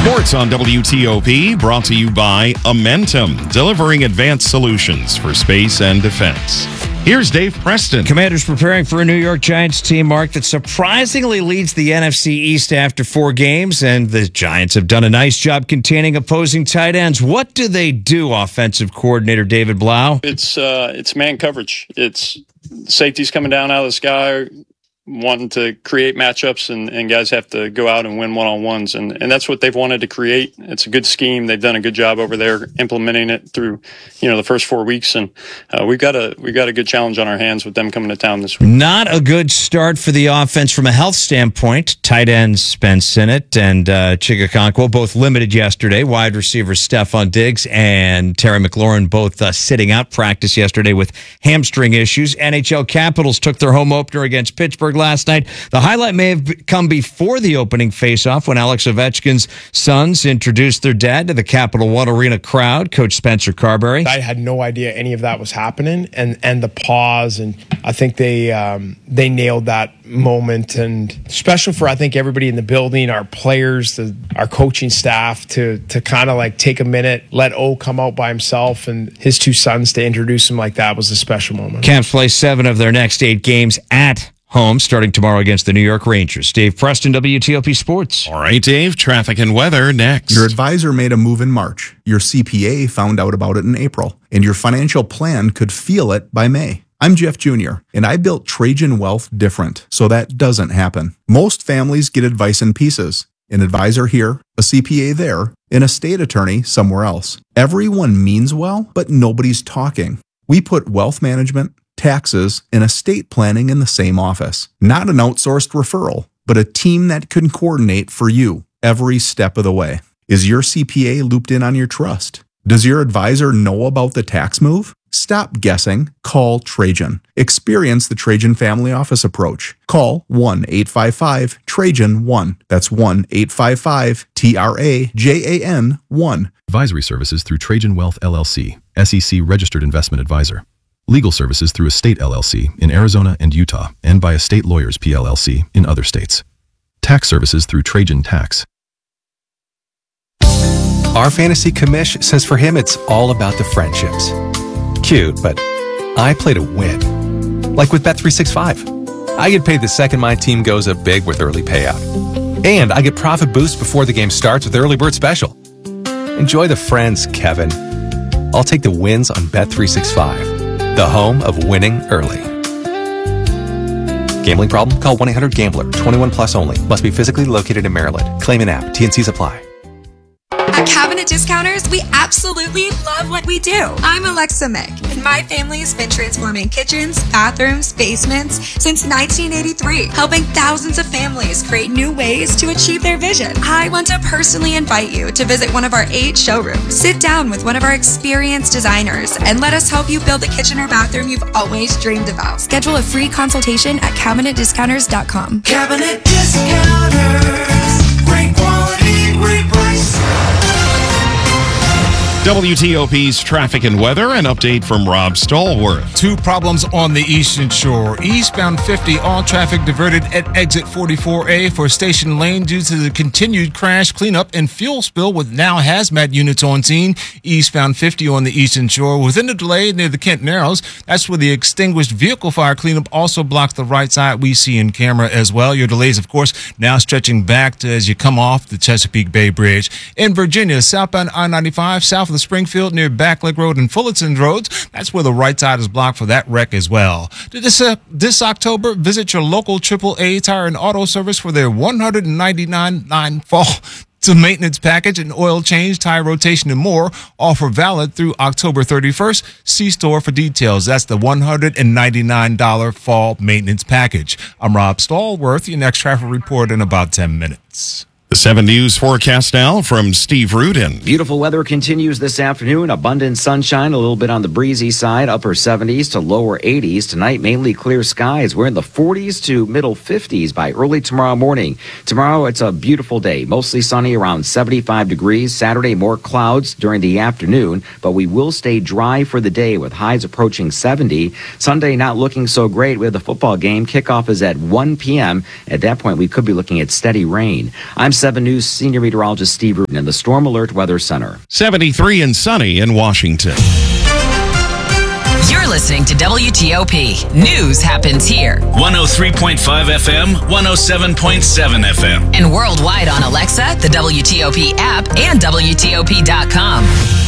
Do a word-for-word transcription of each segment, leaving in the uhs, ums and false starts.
Sports on W T O P, brought to you by Amentum, delivering advanced solutions for space and defense. Here's Dave Preston. Commanders preparing for a New York Giants team, Mark, that surprisingly leads the N F C East after four games, and the Giants have done a nice job containing opposing tight ends. What do they do, offensive coordinator David Blau? It's uh, it's man coverage. It's safeties coming down out of the sky, wanting to create matchups, and, and guys have to go out and win one-on-ones, and, and that's what they've wanted to create. It's a good scheme. They've done a good job over there implementing it through, you know, the first four weeks, and uh, we've got a we've got a good challenge on our hands with them coming to town this week. Not a good start for the offense from a health standpoint. Tight ends Ben Sinnott and uh, Chigakonkwo both limited yesterday. Wide receivers Stephon Diggs and Terry McLaurin both uh, sitting out practice yesterday with hamstring issues. N H L Capitals took their home opener against Pittsburgh last night. The highlight may have come before the opening faceoff when Alex Ovechkin's sons introduced their dad to the Capital One Arena crowd. Coach Spencer Carberry. I had no idea any of that was happening, and and the pause, and I think they um, they nailed that moment, and special for I think everybody in the building, our players, the, our coaching staff, to to kind of like take a minute, let O come out by himself and his two sons to introduce him like that was a special moment. Caps play seven of their next eight games at home, starting tomorrow against the New York Rangers. Dave Preston, W T O P Sports. All right, Dave, traffic and weather next. Your advisor made a move in March. Your C P A found out about it in April, and your financial plan could feel it by May. I'm Jeff Junior, and I built Trajan Wealth different, so that doesn't happen. Most families get advice in pieces. An advisor here, a C P A there, an estate attorney somewhere else. Everyone means well, but nobody's talking. We put wealth management, taxes, and estate planning in the same office. Not an outsourced referral, but a team that can coordinate for you every step of the way. Is your C P A looped in on your trust? Does your advisor know about the tax move? Stop guessing. Call Trajan. Experience the Trajan Family Office approach. Call one eight five five Trajan one. That's one eight five five T R A J A N one. Advisory services through Trajan Wealth L L C, S E C registered investment advisor. Legal services through Estate L L C in Arizona and Utah, and by Estate Lawyers P L L C in other states. Tax services through Trajan Tax. Our fantasy commish says for him it's all about the friendships. Cute, but I play to win. Like with Bet three sixty-five. I get paid the second my team goes up big with early payout. And I get profit boost before the game starts with Early Bird Special. Enjoy the friends, Kevin. I'll take the wins on Bet three sixty-five. The home of winning early. Gambling problem? Call one eight hundred gambler. twenty-one plus only. Must be physically located in Maryland. Claim an app. T N Cs apply. At Cabinet Discounters, we absolutely love what we do. I'm Alexa Mick, and my family has been transforming kitchens, bathrooms, basements since nineteen eighty-three, helping thousands of families create new ways to achieve their vision. I want to personally invite you to visit one of our eight showrooms. Sit down with one of our experienced designers and let us help you build the kitchen or bathroom you've always dreamed about. Schedule a free consultation at cabinet discounters dot com. Cabinet Discounters. Great quality, great price. W T O P's traffic and weather, an update from Rob Stallworth. Two problems on the Eastern Shore. Eastbound fifty, all traffic diverted at exit forty-four A for Station Lane due to the continued crash, cleanup, and fuel spill with now hazmat units on scene. Eastbound fifty on the Eastern Shore. Within the delay near the Kent Narrows, that's where the extinguished vehicle fire cleanup also blocked the right side. We see in camera as well. Your delays, of course, now stretching back to as you come off the Chesapeake Bay Bridge. In Virginia, southbound I ninety-five, south of the Springfield near Backlick Road and Fullerton Roads. That's where the right side is blocked for that wreck as well. This, uh, this October, visit your local triple A Tire and Auto Service for their one hundred ninety-nine dollars fall to maintenance package and oil change, tire rotation, and more. Offer valid through October thirty-first. See store for details. That's the one hundred ninety-nine dollars fall maintenance package. I'm Rob Stallworth. Your next traffic report in about ten minutes. The seven News forecast now from Steve Rudin. Beautiful weather continues this afternoon. Abundant sunshine, a little bit on the breezy side, upper seventies to lower eighties. Tonight, mainly clear skies. We're in the forties to middle fifties by early tomorrow morning. Tomorrow, it's a beautiful day, mostly sunny, around seventy-five degrees. Saturday, more clouds during the afternoon, but we will stay dry for the day with highs approaching seventy. Sunday, not looking so great with the football game. Kickoff is at one p.m. At that point, we could be looking at steady rain. I'm seven News senior meteorologist Steve Rudin in the Storm Alert Weather Center. seventy-three and sunny in Washington. You're listening to W T O P. News happens here. one oh three point five F M, one oh seven point seven F M. And worldwide on Alexa, the W T O P app, and W T O P dot com.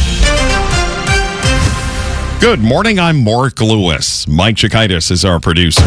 Good morning, I'm Mark Lewis. Mike Chikaitis is our producer.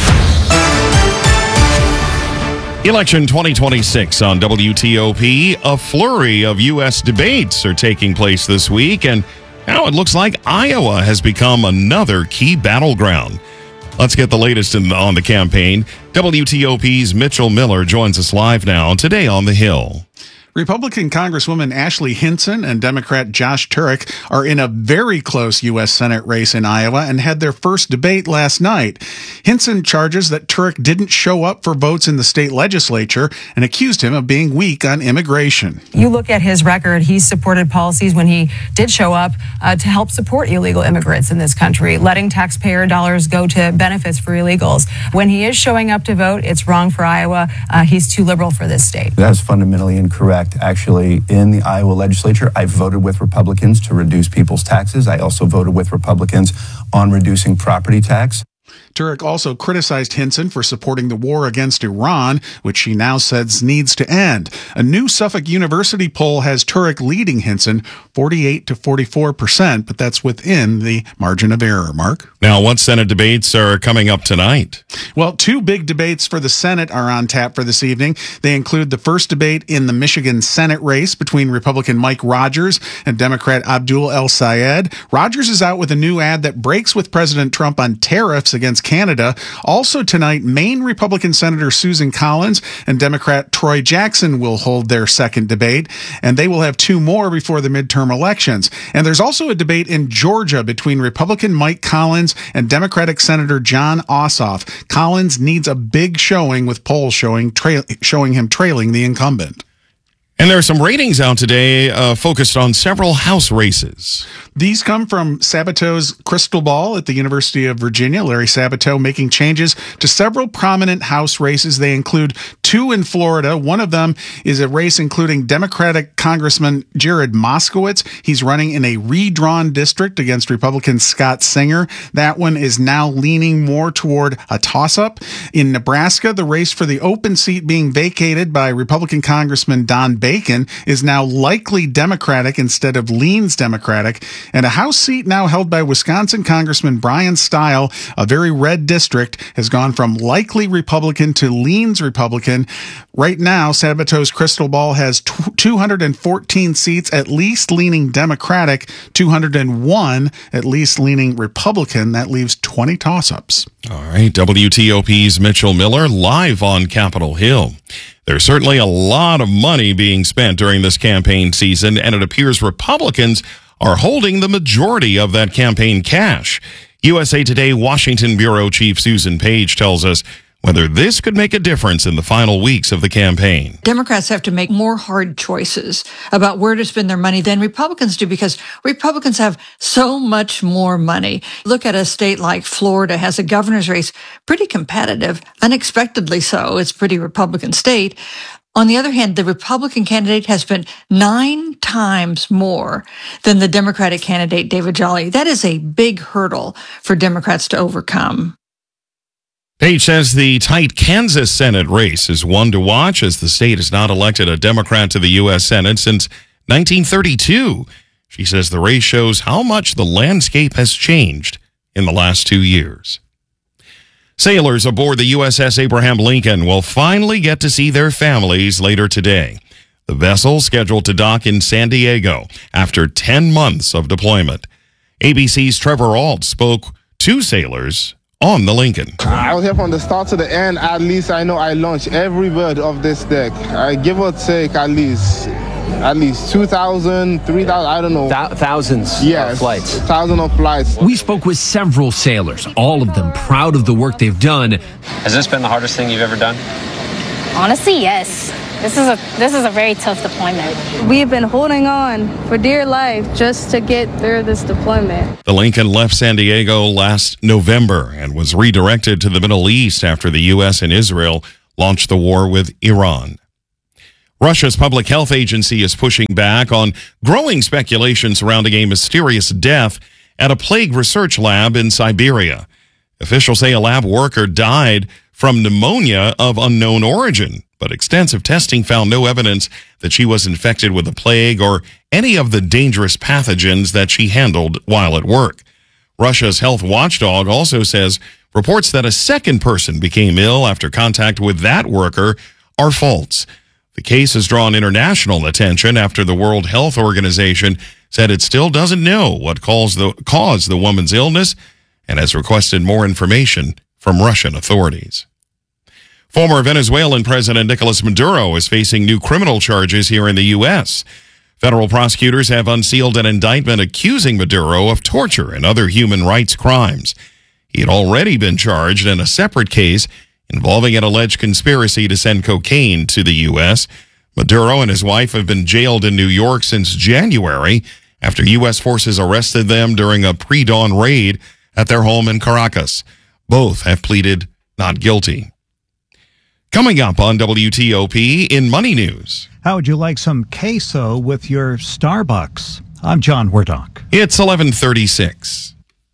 Election twenty twenty-six on W T O P. A flurry of U S debates are taking place this week, and now it looks like Iowa has become another key battleground. Let's get the latest in, on the campaign. W T O P's Mitchell Miller joins us live now, today on the Hill. Republican Congresswoman Ashley Hinson and Democrat Josh Turek are in a very close U S Senate race in Iowa and had their first debate last night. Hinson charges that Turek didn't show up for votes in the state legislature and accused him of being weak on immigration. You look at his record, he's supported policies when he did show up uh, to help support illegal immigrants in this country, letting taxpayer dollars go to benefits for illegals. When he is showing up to vote, it's wrong for Iowa. Uh, he's too liberal for this state. That's fundamentally incorrect. Actually, in the Iowa legislature, I voted with Republicans to reduce people's taxes. I also voted with Republicans on reducing property tax. Turek also criticized Hinson for supporting the war against Iran, which she now says needs to end. A new Suffolk University poll has Turek leading Hinson forty-eight to forty-four percent, but that's within the margin of error, Mark. Now, what Senate debates are coming up tonight? Well, two big debates for the Senate are on tap for this evening. They include the first debate in the Michigan Senate race between Republican Mike Rogers and Democrat Abdul El Sayed. Rogers is out with a new ad that breaks with President Trump on tariffs against Canada. Also tonight, Maine Republican Senator Susan Collins and Democrat Troy Jackson will hold their second debate, and they will have two more before the midterm elections. And there's also a debate in Georgia between Republican Mike Collins and Democratic Senator John Ossoff. Collins needs a big showing, with polls showing tra- showing him trailing the incumbent. And there are some ratings out today uh, focused on several House races. These come from Sabato's crystal ball at the University of Virginia. Larry Sabato making changes to several prominent House races. They include two in Florida. One of them is a race including Democratic Congressman Jared Moskowitz. He's running in a redrawn district against Republican Scott Singer. That one is now leaning more toward a toss-up. In Nebraska, the race for the open seat being vacated by Republican Congressman Don Bacon is now likely Democratic instead of leans Democratic. And a House seat now held by Wisconsin Congressman Brian Stile, a very red district, has gone from likely Republican to leans Republican. Right now, Sabato's crystal ball has two hundred fourteen seats at least leaning Democratic, two hundred one at least leaning Republican. That leaves twenty toss-ups. All right, W T O P's Mitchell Miller live on Capitol Hill. There's certainly a lot of money being spent during this campaign season, and it appears Republicans are holding the majority of that campaign cash. U S A Today Washington Bureau Chief Susan Page tells us whether this could make a difference in the final weeks of the campaign. Democrats have to make more hard choices about where to spend their money than Republicans do, because Republicans have so much more money. Look at a state like Florida, has a governor's race pretty competitive, unexpectedly so. It's a pretty Republican state. On the other hand, the Republican candidate has spent nine times more than the Democratic candidate, David Jolly. That is a big hurdle for Democrats to overcome. Page says the tight Kansas Senate race is one to watch, as the state has not elected a Democrat to the U S Senate since nineteen thirty-two. She says the race shows how much the landscape has changed in the last two years. Sailors aboard the U S S Abraham Lincoln will finally get to see their families later today. The vessel scheduled to dock in San Diego after ten months of deployment. A B C's Trevor Ault spoke to sailors on the Lincoln. I was here from the start to the end. At least I know I launched every bird of this deck. I give or take at least at least two thousand, three thousand, I don't know. Th- thousands yes, of flights. Thousands of flights. We spoke with several sailors, all of them proud of the work they've done. Has this been the hardest thing you've ever done? Honestly, yes. This is a this is a very tough deployment. We've been holding on for dear life just to get through this deployment. The Lincoln left San Diego last November and was redirected to the Middle East after the U S and Israel launched the war with Iran. Russia's public health agency is pushing back on growing speculation surrounding a mysterious death at a plague research lab in Siberia. Officials say a lab worker died from pneumonia of unknown origin, but extensive testing found no evidence that she was infected with the plague or any of the dangerous pathogens that she handled while at work. Russia's health watchdog also says reports that a second person became ill after contact with that worker are false. The case has drawn international attention after the World Health Organization said it still doesn't know what caused the, caused the woman's illness and has requested more information from Russian authorities. Former Venezuelan President Nicolas Maduro is facing new criminal charges here in the U S. Federal prosecutors have unsealed an indictment accusing Maduro of torture and other human rights crimes. He had already been charged in a separate case involving an alleged conspiracy to send cocaine to the U S. Maduro and his wife have been jailed in New York since January after U S forces arrested them during a pre-dawn raid at their home in Caracas. Both have pleaded not guilty. Coming up on W T O P in Money News. How would you like some queso with your Starbucks? I'm John Wardock. It's eleven thirty-six.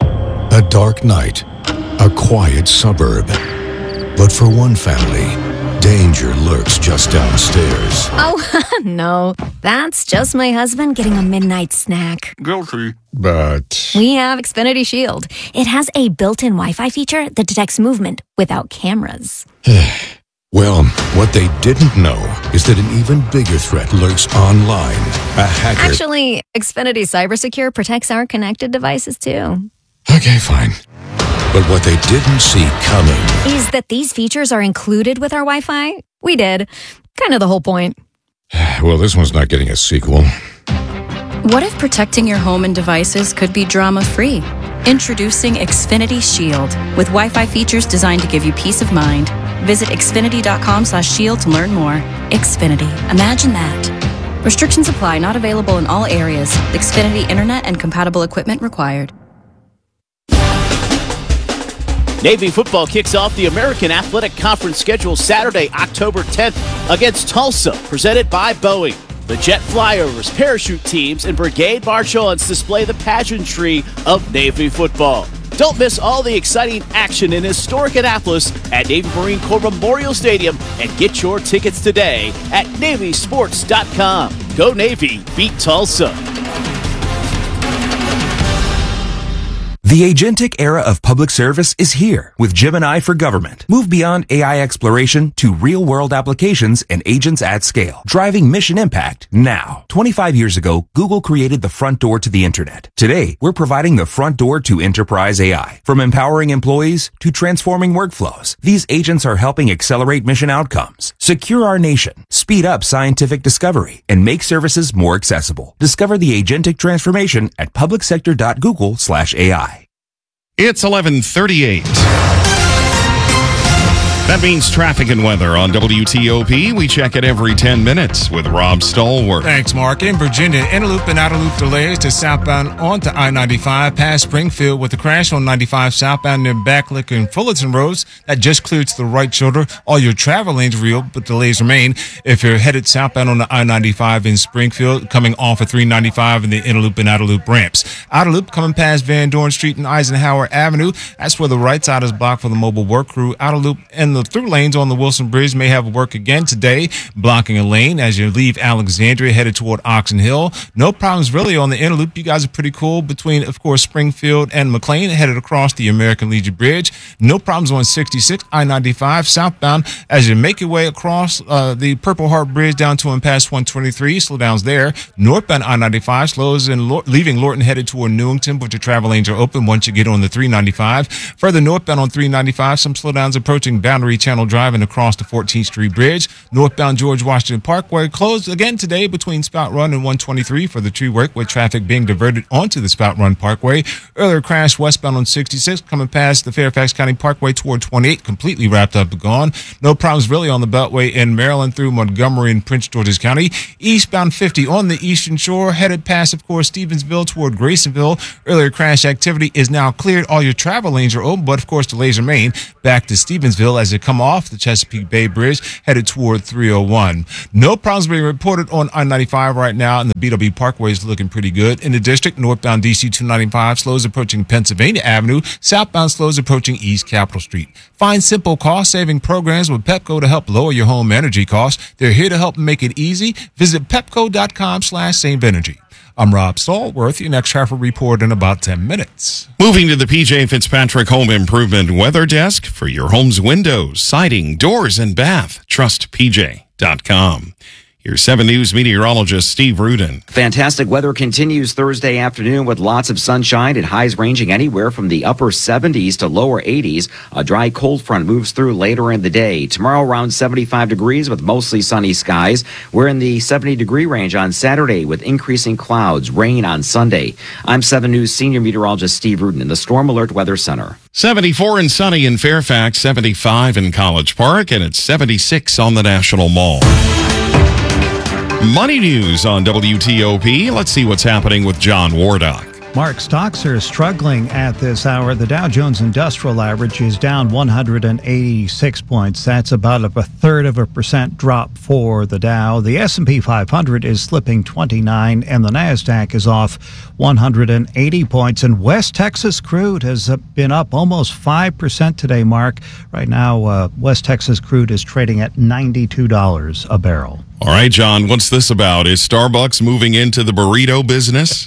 A dark night, a quiet suburb. But for one family, danger lurks just downstairs. Oh, no. That's just my husband getting a midnight snack. Guilty. But We have Xfinity Shield. It has a built-in Wi-Fi feature that detects movement without cameras. well, what they didn't know is that an even bigger threat lurks online. A hacker. Actually, Xfinity CyberSecure protects our connected devices, too. Okay, fine. But what they didn't see coming Is that these features are included with our Wi-Fi? We did. Kind of the whole point. well, this one's not getting a sequel. What if protecting your home and devices could be drama-free? Introducing Xfinity Shield with Wi-Fi features designed to give you peace of mind. Visit xfinity.com slash shield to learn more. Xfinity. Imagine that. Restrictions apply. Not available in all areas. Xfinity Internet and compatible equipment required. Navy football kicks off the American Athletic Conference schedule Saturday, October tenth against Tulsa, presented by Boeing. The jet flyovers, parachute teams, and brigade march-ons display the pageantry of Navy football. Don't miss all the exciting action in historic Annapolis at Navy Marine Corps Memorial Stadium and get your tickets today at Navy Sports dot com. Go Navy, beat Tulsa. The agentic era of public service is here with Gemini for Government. Move beyond A I exploration to real-world applications and agents at scale, driving mission impact now. twenty-five years ago, Google created the front door to the internet. Today, we're providing the front door to enterprise A I. From empowering employees to transforming workflows, these agents are helping accelerate mission outcomes, secure our nation, speed up scientific discovery, and make services more accessible. Discover the agentic transformation at publicsector.google slash AI. It's eleven thirty-eight. That means traffic and weather on W T O P. We check it every ten minutes with Rob Stallworth. Thanks, Mark. In Virginia, inner loop and outer loop delays to southbound onto I ninety-five past Springfield with the crash on ninety-five southbound near Backlick and Fullerton Roads. That just cleared to the right shoulder. All your travel lanes are real, but delays remain. If you're headed southbound on the I ninety-five in Springfield, coming off of three ninety-five in the inner loop and outer loop ramps. Outer loop coming past Van Dorn Street and Eisenhower Avenue. That's where the right side is blocked for the mobile work crew. Outer loop and the through lanes on the Wilson Bridge may have work again today, blocking a lane as you leave Alexandria headed toward Oxon Hill. No problems really on the inner loop. You guys are pretty cool between, of course, Springfield and McLean headed across the American Legion Bridge. No problems on sixty-six I ninety-five southbound as you make your way across uh, the Purple Heart Bridge down to and past one twenty-three. Slowdowns there. Northbound I ninety-five slows in Lo- leaving Lorton headed toward Newington, but your travel lanes are open once you get on the three ninety-five. Further northbound on three ninety-five, some slowdowns approaching Boundary Channel Drive and across the fourteenth Street Bridge. Northbound George Washington Parkway closed again today between Spout Run and one twenty-three for the tree work, with traffic being diverted onto the Spout Run Parkway. Earlier crash westbound on sixty-six coming past the Fairfax County Parkway toward twenty-eight, completely wrapped up and gone. No problems really on the Beltway in Maryland through Montgomery and Prince George's County. Eastbound fifty on the Eastern Shore headed past, of course, Stevensville toward Graysonville. Earlier crash activity is now cleared. All your travel lanes are open, but of course delays remain back to Stevensville as they come off the Chesapeake Bay Bridge, headed toward three oh one. No problems being reported on I ninety-five right now, and the B W Parkway is looking pretty good. In the district, northbound D C two ninety-five slows approaching Pennsylvania Avenue, southbound slows approaching East Capitol Street. Find simple cost-saving programs with Pepco to help lower your home energy costs. They're here to help make it easy. Visit pepco.com slash save energy. I'm Rob Stallworth, your next traffic report in about ten minutes. Moving to the P J Fitzpatrick Home Improvement Weather Desk for your home's windows, siding, doors, and bath. Trust P J dot com. Here's seven News meteorologist Steve Rudin. Fantastic weather continues Thursday afternoon with lots of sunshine and highs ranging anywhere from the upper seventies to lower eighties. A dry cold front moves through later in the day. Tomorrow around seventy-five degrees with mostly sunny skies. We're in the seventy degree range on Saturday with increasing clouds, rain on Sunday. I'm seven News senior meteorologist Steve Rudin in the Storm Alert Weather Center. seventy-four and sunny in Fairfax, seventy-five in College Park, and it's seventy-six on the National Mall. Money news on W T O P. Let's see what's happening with John Wardock. Mark, stocks are struggling at this hour. The Dow Jones Industrial Average is down one hundred eighty-six points. That's about a third of a percent drop for the Dow. The S and P five hundred is slipping twenty-nine, and the NASDAQ is off one hundred eighty points. And West Texas crude has been up almost five percent today, Mark. Right now, uh, West Texas crude is trading at ninety-two dollars a barrel. All right, John, what's this about? Is Starbucks moving into the burrito business?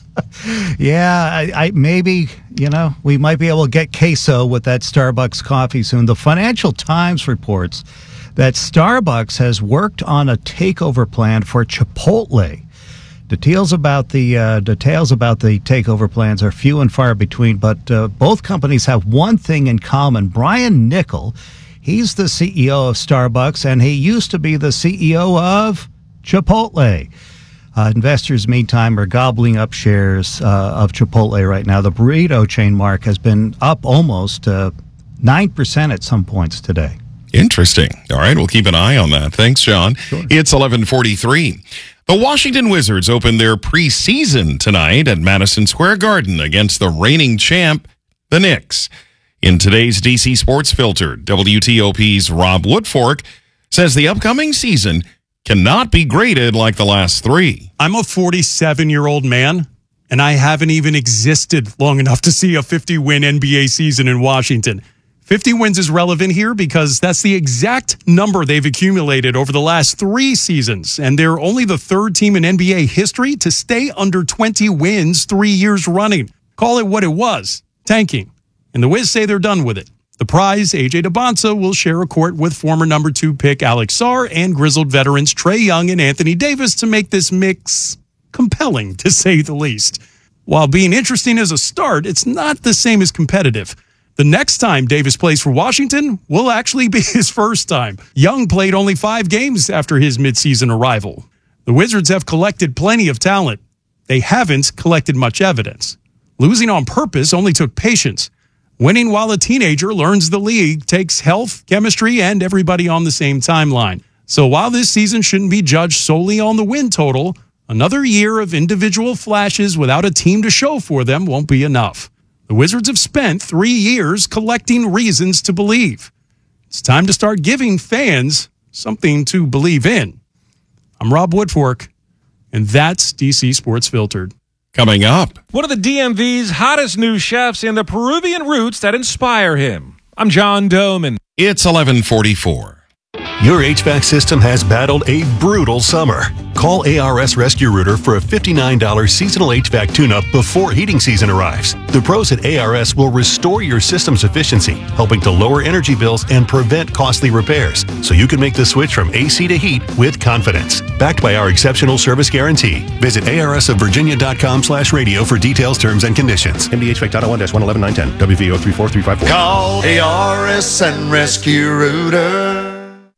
Yeah, I, I maybe, you know, we might be able to get queso with that Starbucks coffee soon. The Financial Times reports that Starbucks has worked on a takeover plan for Chipotle. Details about the uh, details about the takeover plans are few and far between, but uh, both companies have one thing in common. Brian Niccol, he's the C E O of Starbucks, and he used to be the C E O of Chipotle. Uh, investors, meantime, are gobbling up shares uh, of Chipotle right now. The burrito chain, Mark, has been up almost uh, nine percent at some points today. Interesting. All right, we'll keep an eye on that. Thanks, John. Sure. It's eleven forty-three. The Washington Wizards open their preseason tonight at Madison Square Garden against the reigning champ, the Knicks. In today's D C Sports Filter, W T O P's Rob Woodfork says the upcoming season cannot be graded like the last three. I'm a forty-seven-year-old man, and I haven't even existed long enough to see a fifty-win N B A season in Washington. fifty wins is relevant here because that's the exact number they've accumulated over the last three seasons, and they're only the third team in N B A history to stay under twenty wins three years running. Call it what it was, tanking. And the Wiz say they're done with it. The prize, A J DeBonsa, will share a court with former number two pick Alex Sarr and grizzled veterans Trae Young and Anthony Davis to make this mix compelling, to say the least. While being interesting as a start, it's not the same as competitive. The next time Davis plays for Washington will actually be his first time. Young played only five games after his midseason arrival. The Wizards have collected plenty of talent. They haven't collected much evidence. Losing on purpose only took patience. Winning while a teenager learns the league takes health, chemistry, and everybody on the same timeline. So while this season shouldn't be judged solely on the win total, another year of individual flashes without a team to show for them won't be enough. The Wizards have spent three years collecting reasons to believe. It's time to start giving fans something to believe in. I'm Rob Woodfork, and that's D C Sports Filtered. Coming up, one of the D M V's hottest new chefs and the Peruvian roots that inspire him. I'm John Doman. It's eleven forty-four. Your H V A C system has battled a brutal summer. Call A R S Rescue Rooter for a fifty-nine dollars seasonal H V A C tune-up before heating season arrives. The pros at A R S will restore your system's efficiency, helping to lower energy bills and prevent costly repairs, so you can make the switch from A C to heat with confidence. Backed by our exceptional service guarantee. Visit A R S of Virginia dot com slash radio for details, terms, and conditions. M D H V A C dot one dash one eleven nine ten. W V O three four three five four. Call A R S and Rescue Rooter.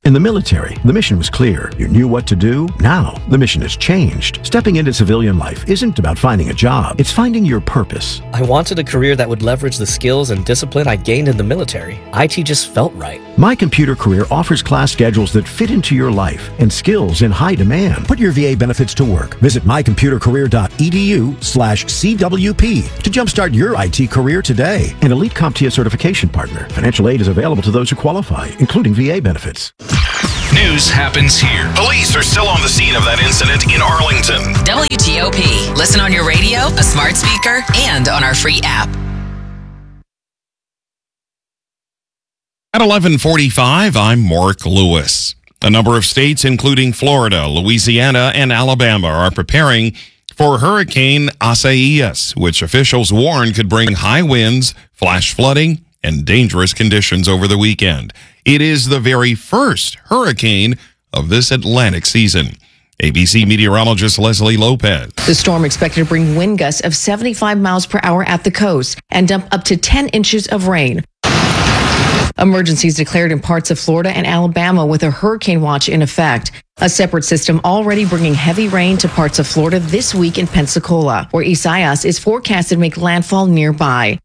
In the military, the mission was clear. You knew what to do. Now, the mission has changed. Stepping into civilian life isn't about finding a job. It's finding your purpose. I wanted a career that would leverage the skills and discipline I gained in the military. I T just felt right. My Computer Career offers class schedules that fit into your life and skills in high demand. Put your V A benefits to work. Visit my computer career dot e d u slash C W P to jumpstart your I T career today. An Elite CompTIA certification partner. Financial aid is available to those who qualify, including V A benefits. News happens here. Police are still on the scene of that incident in Arlington. W T O P. Listen on your radio, a smart speaker, and on our free app. At eleven forty-five, I'm Mark Lewis. A number of states, including Florida, Louisiana, and Alabama, are preparing for Hurricane Isaias, which officials warn could bring high winds, flash flooding, and dangerous conditions over the weekend. It is the very first hurricane of this Atlantic season. A B C meteorologist Leslie Lopez. The storm expected to bring wind gusts of seventy-five miles per hour at the coast and dump up to ten inches of rain. Emergencies declared in parts of Florida and Alabama with a hurricane watch in effect. A separate system already bringing heavy rain to parts of Florida this week in Pensacola, where Isaias is forecasted to make landfall nearby.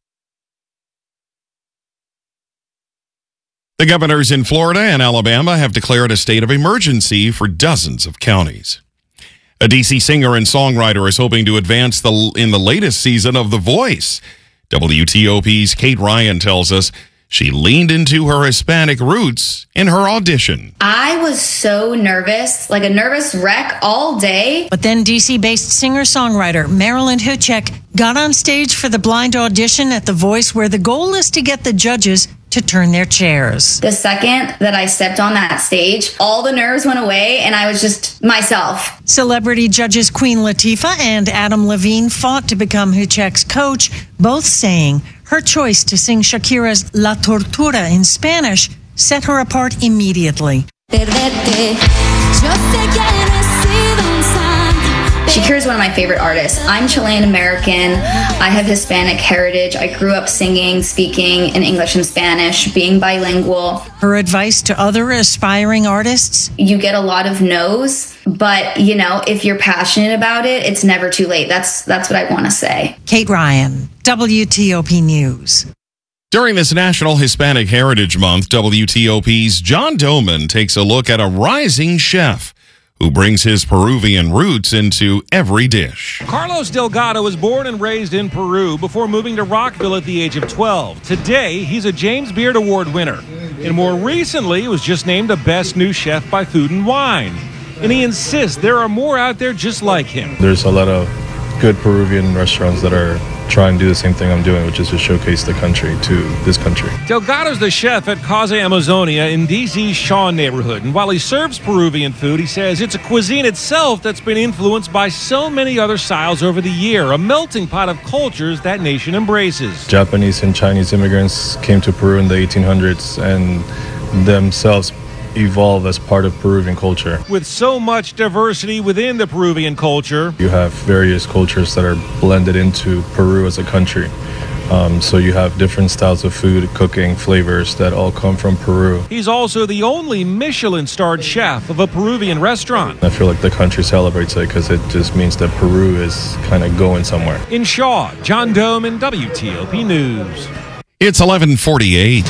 The governors in Florida and Alabama have declared a state of emergency for dozens of counties. A D C singer and songwriter is hoping to advance the in the latest season of The Voice. W T O P's Kate Ryan tells us she leaned into her Hispanic roots in her audition. I was so nervous, like a nervous wreck all day. But then D C-based singer-songwriter Marilyn Huchek got on stage for the blind audition at The Voice, where the goal is to get the judges to turn their chairs. The second that I stepped on that stage, all the nerves went away and I was just myself. Celebrity judges Queen Latifah and Adam Levine fought to become Huchek's coach, both saying her choice to sing Shakira's La Tortura in Spanish set her apart immediately. Shakira is one of my favorite artists. I'm Chilean American. I have Hispanic heritage. I grew up singing, speaking in English and Spanish, being bilingual. Her advice to other aspiring artists? You get a lot of no's, but you know, if you're passionate about it, it's never too late. That's that's what I want to say. Kate Ryan, W T O P News. During this National Hispanic Heritage Month, W T O P's John Doman takes a look at a rising chef who brings his Peruvian roots into every dish. Carlos Delgado was born and raised in Peru before moving to Rockville at the age of twelve. Today, he's a James Beard Award winner. And more recently, was just named the best new chef by Food and Wine. And he insists there are more out there just like him. There's a lot of good Peruvian restaurants that are trying to do the same thing I'm doing, which is to showcase the country to this country. Delgado's the chef at Casa Amazonia in D C's Shaw neighborhood. And while he serves Peruvian food, he says it's a cuisine itself that's been influenced by so many other styles over the year, a melting pot of cultures that nation embraces. Japanese and Chinese immigrants came to Peru in the eighteen hundreds and themselves evolve as part of Peruvian culture. With so much diversity within the Peruvian culture, you have various cultures that are blended into Peru as a country. Um, so you have different styles of food, cooking, flavors that all come from Peru. He's also the only Michelin-starred chef of a Peruvian restaurant. I feel like the country celebrates it because it just means that Peru is kind of going somewhere. In Shaw, John Doman, W T O P News. It's eleven forty-eight.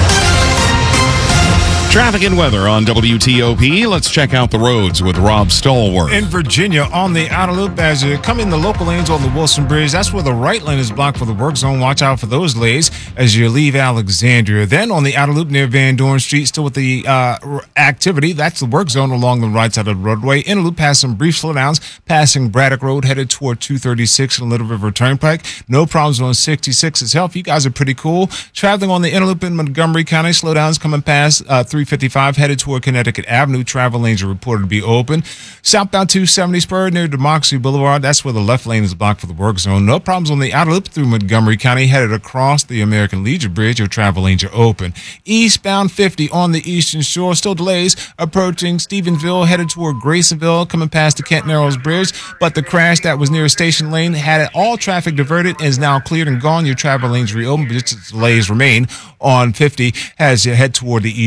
Traffic and weather on W T O P. Let's check out the roads with Rob Stallworth. In Virginia, on the outer loop, as you come in the local lanes on the Wilson Bridge, that's where the right lane is blocked for the work zone. Watch out for those lanes as you leave Alexandria. Then on the outer loop near Van Dorn Street, still with the uh, activity, that's the work zone along the right side of the roadway. Inner loop has some brief slowdowns, passing Braddock Road, headed toward two thirty-six and Little River Turnpike. No problems on sixty-six itself. You guys are pretty cool. Traveling on the inner loop in Montgomery County, slowdowns coming past uh, three fifty-five headed toward Connecticut Avenue. Travel lanes are reported to be open. Southbound two seventy spur near Democracy Boulevard. That's where the left lane is blocked for the work zone. No problems on the outer loop through Montgomery County. Headed across the American Legion Bridge. Your travel lanes are open. Eastbound fifty on the Eastern Shore. Still delays approaching Stephenville. Headed toward Graysonville. Coming past the Kent Narrows Bridge. But the crash that was near Station Lane had all traffic diverted and is now cleared and gone. Your travel lanes reopened. But just delays remain on fifty as you head toward the Eastern Shore.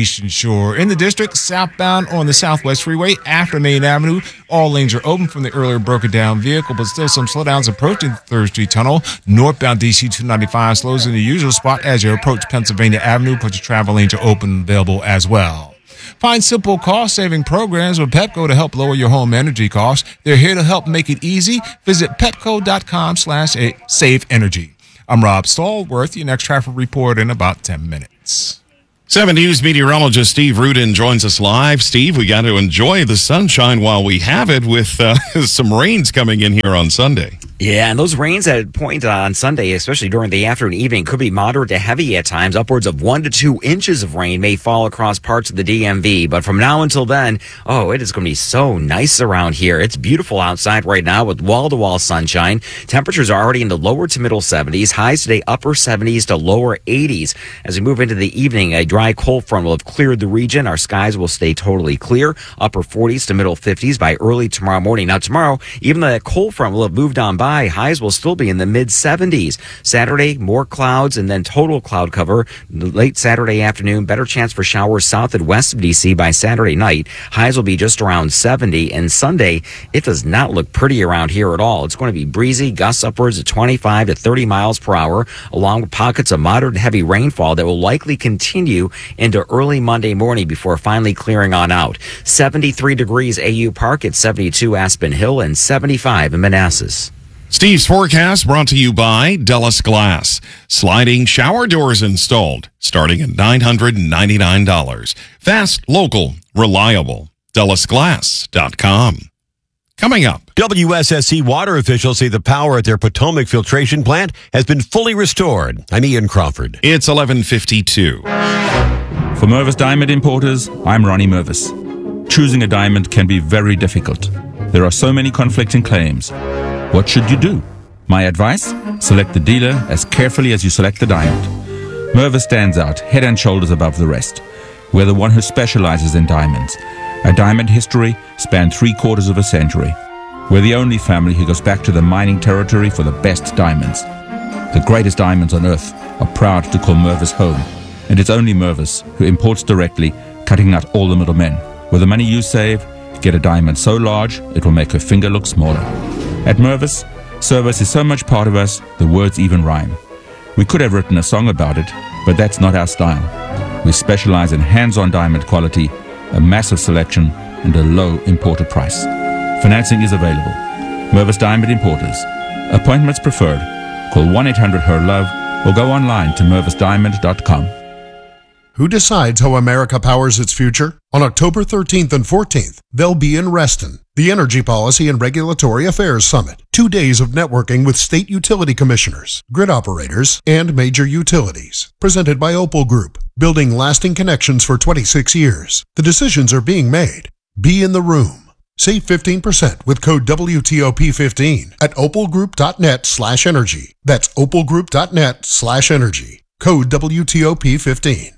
Shore. In the district, southbound on the Southwest Freeway after Main Avenue, all lanes are open from the earlier broken down vehicle, but still some slowdowns approaching the third Street Tunnel. Northbound D C two ninety-five slows in the usual spot as you approach Pennsylvania Avenue, but your travel lanes are open and available as well. Find simple cost-saving programs with Pepco to help lower your home energy costs. They're here to help make it easy. Visit pepco.com slash save energy. I'm Rob Stallworth. Your next traffic report in about ten minutes. seven News meteorologist Steve Rudin joins us live. Steve, we got to enjoy the sunshine while we have it with uh, some rains coming in here on Sunday. Yeah, and those rains at point on Sunday, especially during the afternoon and evening, could be moderate to heavy at times. Upwards of one to two inches of rain may fall across parts of the D M V. But from now until then, oh, it is going to be so nice around here. It's beautiful outside right now with wall-to-wall sunshine. Temperatures are already in the lower to middle seventies. Highs today upper seventies to lower eighties. As we move into the evening, a dry cold front will have cleared the region. Our skies will stay totally clear. Upper forties to middle fifties by early tomorrow morning. Now tomorrow, even though that cold front will have moved on by, highs will still be in the mid seventies. Saturday, more clouds and then total cloud cover. Late Saturday afternoon, better chance for showers south and west of D C by Saturday night. Highs will be just around seventy. And Sunday, it does not look pretty around here at all. It's going to be breezy, gusts upwards of twenty-five to thirty miles per hour, along with pockets of moderate heavy rainfall that will likely continue into early Monday morning before finally clearing on out. seventy-three degrees A U Park at seventy-two Aspen Hill and seventy-five in Manassas. Steve's forecast brought to you by Dulles Glass. Sliding shower doors installed, starting at nine hundred ninety-nine dollars. Fast, local, reliable. Dulles Glass dot com. Coming up. W S S C water officials say the power at their Potomac filtration plant has been fully restored. I'm Ian Crawford. It's eleven fifty-two. For Mervis Diamond Importers, I'm Ronnie Mervis. Choosing a diamond can be very difficult. There are so many conflicting claims. What should you do? My advice? Select the dealer as carefully as you select the diamond. Mervis stands out head and shoulders above the rest. We're the one who specializes in diamonds. Our diamond history spanned three quarters of a century. We're the only family who goes back to the mining territory for the best diamonds. The greatest diamonds on earth are proud to call Mervis home. And it's only Mervis who imports directly, cutting out all the middlemen. With the money you save, get a diamond so large it will make her finger look smaller. At Mervis, service is so much part of us, the words even rhyme. We could have written a song about it, but that's not our style. We specialize in hands-on diamond quality, a massive selection, and a low imported price. Financing is available. Mervis Diamond Importers. Appointments preferred. Call one eight hundred H E R Love or go online to mervis diamond dot com. Who decides how America powers its future? On October thirteenth and fourteenth, they'll be in Reston, the Energy Policy and Regulatory Affairs Summit. Two days of networking with state utility commissioners, grid operators, and major utilities. Presented by Opal Group, building lasting connections for twenty-six years. The decisions are being made. Be in the room. Save fifteen percent with code W T O P fifteen at opalgroup.net slash energy. That's opalgroup.net slash energy. Code W T O P fifteen.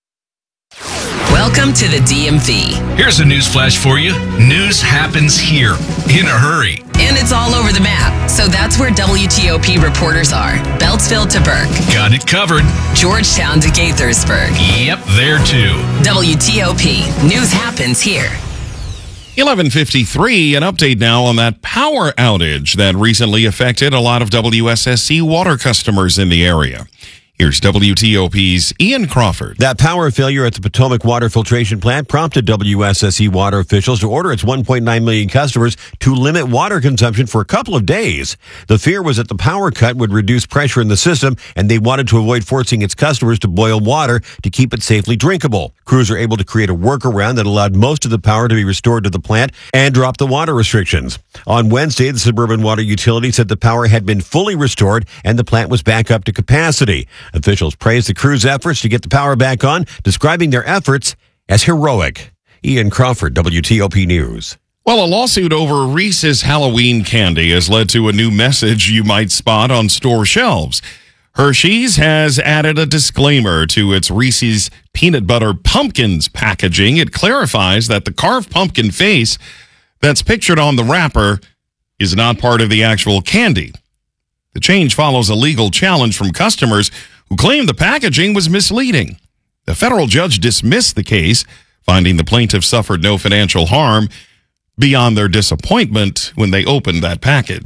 Welcome to the D M V. Here's a news flash for you. News happens here in a hurry. And it's all over the map. So that's where W T O P reporters are. Beltsville to Burke. Got it covered. Georgetown to Gaithersburg. Yep, there too. W T O P. News happens here. eleven fifty-three, an update now on that power outage that recently affected a lot of W S S C water customers in the area. Here's W T O P's Ian Crawford. That power failure at the Potomac Water Filtration Plant prompted W S S C water officials to order its one point nine million customers to limit water consumption for a couple of days. The fear was that the power cut would reduce pressure in the system, and they wanted to avoid forcing its customers to boil water to keep it safely drinkable. Crews were able to create a workaround that allowed most of the power to be restored to the plant and drop the water restrictions. On Wednesday, the Suburban Water Utility said the power had been fully restored and the plant was back up to capacity. Officials praised the crew's efforts to get the power back on, describing their efforts as heroic. Ian Crawford, W T O P News. Well, a lawsuit over Reese's Halloween candy has led to a new message you might spot on store shelves. Hershey's has added a disclaimer to its Reese's Peanut Butter Pumpkins packaging. It clarifies that the carved pumpkin face that's pictured on the wrapper is not part of the actual candy. The change follows a legal challenge from customers who claimed the packaging was misleading. The federal judge dismissed the case, finding the plaintiff suffered no financial harm beyond their disappointment when they opened that package.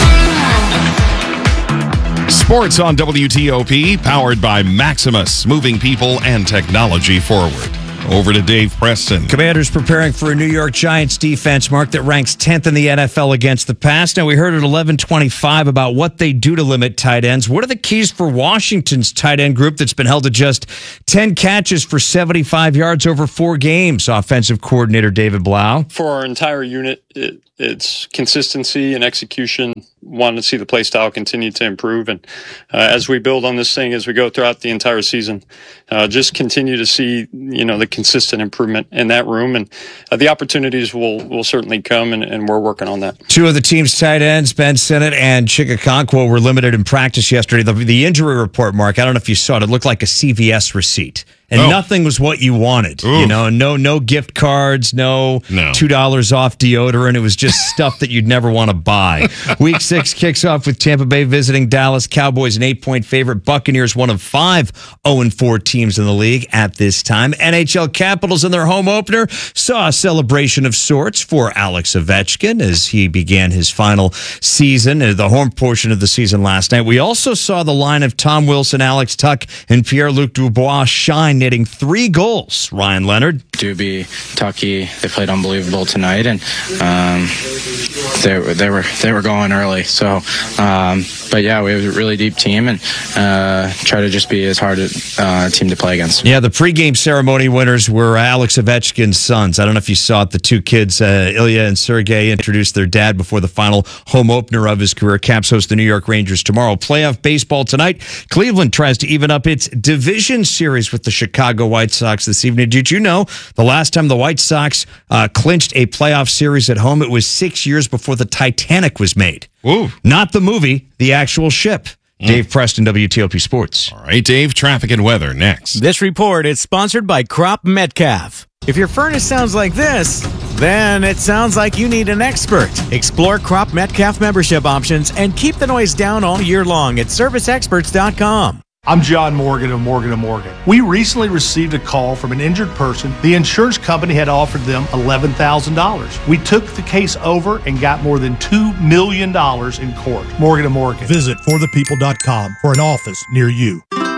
Sports on W T O P, powered by Maximus, moving people and technology forward. Over to Dave Preston. Commanders preparing for a New York Giants defense, Mark, that ranks tenth in the N F L against the pass. Now, we heard at eleven twenty-five about what they do to limit tight ends. What are the keys for Washington's tight end group that's been held to just ten catches for seventy-five yards over four games? Offensive coordinator David Blau. For our entire unit, it, it's consistency and execution. Want to see the play style continue to improve. And uh, as we build on this thing, as we go throughout the entire season, uh, just continue to see, you know, the consistent improvement in that room. And uh, the opportunities will will certainly come, and, and we're working on that. Two of the team's tight ends, Ben Sinnott and Chikakonkwo, were limited in practice yesterday. The, the injury report, Mark, I don't know if you saw it. It looked like a C V S receipt. And oh. nothing was what you wanted. Oof. You know, no no gift cards, no, no. two dollars off deodorant. It was just stuff that you'd never want to buy. Week six kicks off with Tampa Bay visiting Dallas. Cowboys an eight-point favorite. Buccaneers one of five oh and four teams in the league at this time. N H L Capitals in their home opener saw a celebration of sorts for Alex Ovechkin as he began his final season, the home portion of the season last night. We also saw the line of Tom Wilson, Alex Tuch, and Pierre-Luc Dubois shine, netting three goals. Ryan Leonard. Doobie, Tucky, they played unbelievable tonight, and um, they, they were they were going early. So, um, but yeah, we have a really deep team, and uh, try to just be as hard a uh, team to play against. Yeah, the pregame ceremony winners were Alex Ovechkin's sons. I don't know if you saw it. The two kids, uh, Ilya and Sergei, introduced their dad before the final home opener of his career. Caps host the New York Rangers tomorrow. Playoff baseball tonight. Cleveland tries to even up its division series with the Chicago White Sox this evening. Did you know the last time the White Sox uh, clinched a playoff series at home, it was six years before the Titanic was made? Ooh. Not the movie, the actual ship. Mm. Dave Preston, W T O P Sports. All right, Dave, traffic and weather next. This report is sponsored by Crop Metcalf. If your furnace sounds like this, then it sounds like you need an expert. Explore Crop Metcalf membership options and keep the noise down all year long at service experts dot com. I'm John Morgan of Morgan and Morgan. We recently received a call from an injured person. The insurance company had offered them eleven thousand dollars. We took the case over and got more than two million dollars in court. Morgan and Morgan. Visit for the people dot com for an office near you.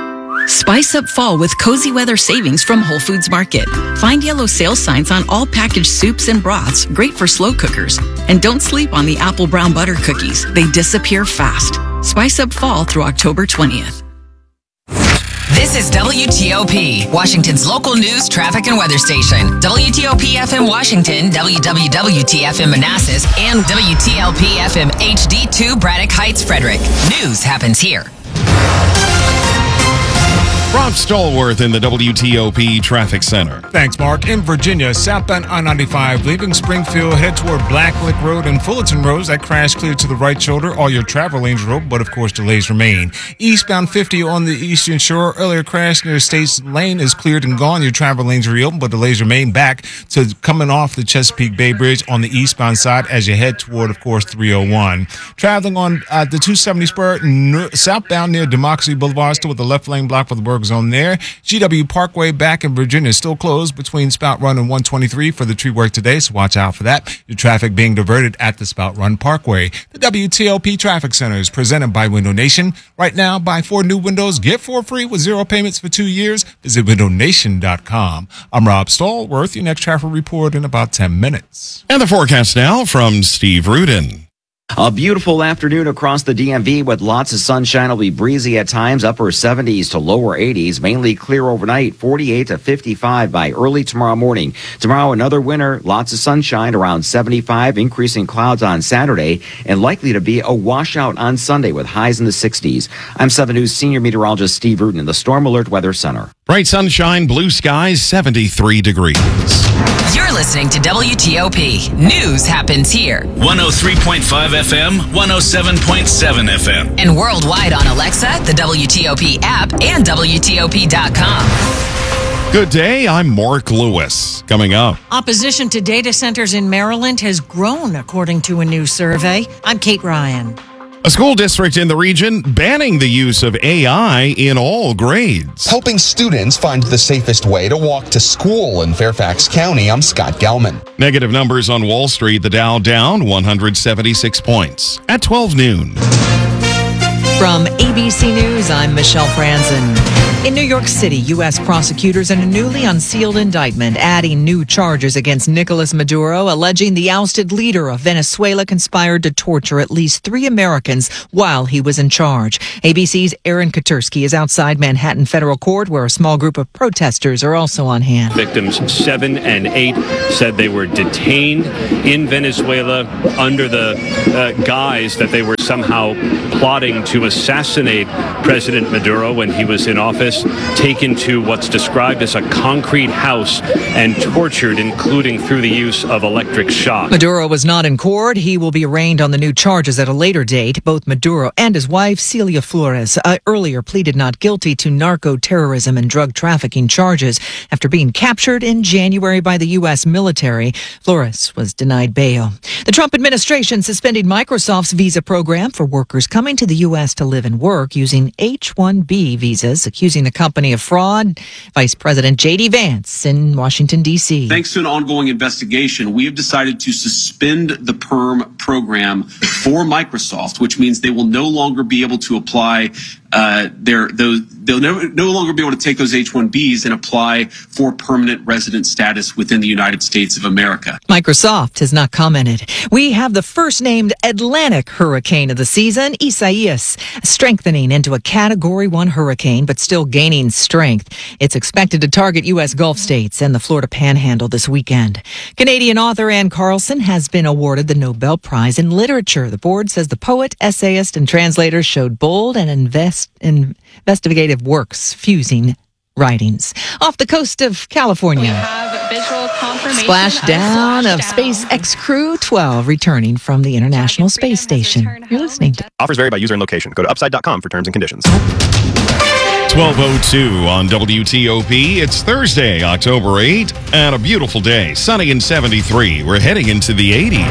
Spice up fall with cozy weather savings from Whole Foods Market. Find yellow sale signs on all packaged soups and broths, great for slow cookers. And don't sleep on the apple brown butter cookies. They disappear fast. Spice up fall through October twentieth. This is W T O P, Washington's local news, traffic, and weather station. W T O P F M Washington, W W W T F M Manassas, and W T L P F M H D two Braddock Heights, Frederick. News happens here. Rob Stallworth in the W T O P Traffic Center. Thanks, Mark. In Virginia, southbound I ninety-five, leaving Springfield, head toward Blacklick Road and Fullerton Roads. That crash cleared to the right shoulder. All your travel lanes are open, but of course, delays remain. Eastbound fifty on the Eastern Shore. Earlier crash near States Lane is cleared and gone. Your travel lanes are reopened, but delays remain back to coming off the Chesapeake Bay Bridge on the eastbound side as you head toward, of course, three oh one. Traveling on uh, the two seventy spur n- southbound near Democracy Boulevard, still with the left lane blocked for the work zone there. G W Parkway back in Virginia is still closed between Spout Run and one twenty-three for the tree work today, so watch out for that. Your traffic being diverted at the Spout Run Parkway. The W T L P Traffic Center is presented by Window Nation. Right now, buy four new windows, get four free with zero payments for two years. Visit window nation dot com. I'm Rob Stallworth. Your next traffic report in about ten minutes. And the forecast now from Steve Rudin. A beautiful afternoon across the D M V with lots of sunshine. It'll be breezy at times, upper seventies to lower eighties, mainly clear overnight, forty-eight to fifty-five by early tomorrow morning. Tomorrow, another winter, lots of sunshine, around seventy-five, increasing clouds on Saturday, and likely to be a washout on Sunday with highs in the sixties. I'm seven News senior meteorologist Steve Rudin in the Storm Alert Weather Center. Bright sunshine, blue skies, seventy-three degrees. You're listening to W T O P. News happens here. one oh three point five F M, one oh seven point seven F M. And worldwide on Alexa, the W T O P app, and W T O P dot com. Good day, I'm Mark Lewis. Coming up. Opposition to data centers in Maryland has grown, according to a new survey. I'm Kate Ryan. A school district in the region banning the use of A I in all grades. Helping students find the safest way to walk to school in Fairfax County, I'm Scott Gelman. Negative numbers on Wall Street. The Dow down one hundred seventy-six points at twelve noon. From A B C News, I'm Michelle Franzen. In New York City, U S prosecutors in a newly unsealed indictment adding new charges against Nicolas Maduro, alleging the ousted leader of Venezuela conspired to torture at least three Americans while he was in charge. A B C's Aaron Katursky is outside Manhattan Federal Court, where a small group of protesters are also on hand. Victims seven and eight said they were detained in Venezuela under the uh, guise that they were somehow plotting to assassinate President Maduro when he was in office, taken to what's described as a concrete house and tortured, including through the use of electric shock. Maduro was not in court. He will be arraigned on the new charges at a later date. Both Maduro and his wife, Celia Flores, uh, earlier pleaded not guilty to narco-terrorism and drug trafficking charges after being captured in January by the U S military. Flores was denied bail. The Trump administration suspended Microsoft's visa program for workers coming to the U S to live and work using H one B visas, accusing the company of fraud. Vice President J D Vance in Washington, D C Thanks to an ongoing investigation, we have decided to suspend the PERM program for Microsoft, which means they will no longer be able to apply uh, their those. They'll no, no longer be able to take those H one Bs and apply for permanent resident status within the United States of America. Microsoft has not commented. We have the first named Atlantic hurricane of the season, Isaias, strengthening into a Category one hurricane, but still gaining strength. It's expected to target U S Gulf states and the Florida Panhandle this weekend. Canadian author Anne Carlson has been awarded the Nobel Prize in Literature. The board says the poet, essayist, and translator showed bold and invest, investigative works fusing writings. Off the coast of California, we have visual confirmation splashdown of SpaceX Crew twelve returning from the International Space Station. You're listening to Offers vary by user and location. Go to upside dot com for terms and conditions. twelve oh two on W T O P. It's Thursday, October eighth, and a beautiful day. Sunny and seventy-three. We're heading into the eighties.